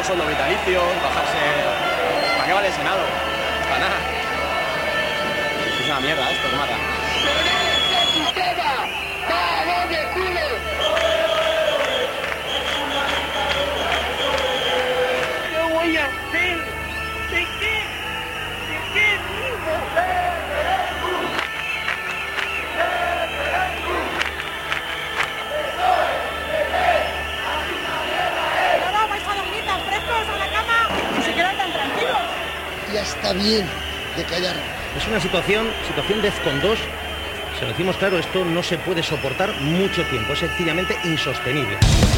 sueldos vitalicios, bajarse... ¿Para qué vale el Senado? Para nada. Es una mierda esto, que mata. ¿Qué voy a hacer? ¿De qué? ¿De qué vivo? Ya está bien de callar. Es una situación DEFCON 2. Se lo decimos claro, esto no se puede soportar mucho tiempo, es sencillamente insostenible.